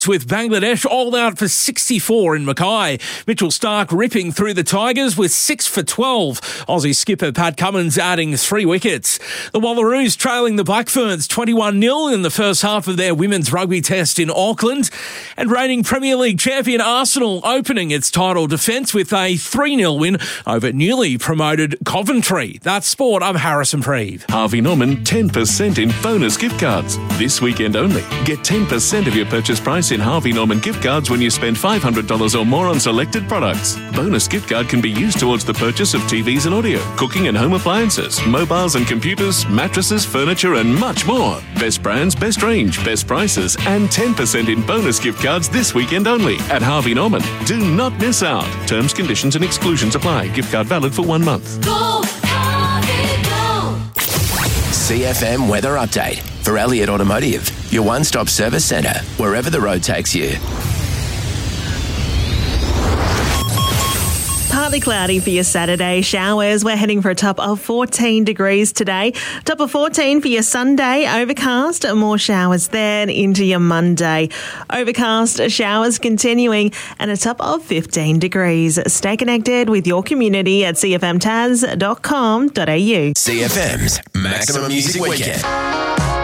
with Bangladesh all out for 64 in Mackay. Mitchell Starc ripping through the Tigers with 6 for 12. Aussie skipper Pat Cummins adding 3 wickets. The Wallaroos trailing the Black Ferns 21-0 in the first half of their women's rugby test in Auckland. And reigning Premier League champion Arsenal opening its title defence with a 3-0 win over newly promoted Coventry. That's sport. I'm Harrison Preeve. Harvey Norman 10% in bonus gift cards. This weekend only. Get 10% of your purchase price in Harvey Norman gift cards when you spend $500 or more on selected products. Bonus gift card can be used towards the purchase of TVs and audio, cooking and home appliances, mobiles and computers, mattresses, furniture and much more. Best brands, best range, best prices and 10% in bonus gift cards this weekend only at Harvey Norman. Do not miss out. Terms, conditions and exclusions apply. Gift card valid for 1 month. Go, Harvey, go. CFM Weather Update for Elliott Automotive, your one-stop service centre, wherever the road takes you. Partly cloudy for your Saturday. Showers. We're heading for a top of 14 degrees today. Top of 14 for your Sunday. Overcast. More showers then into your Monday. Overcast. Showers continuing and a top of 15 degrees. Stay connected with your community at cfmtaz.com.au. CFM's Maximum Music Weekend.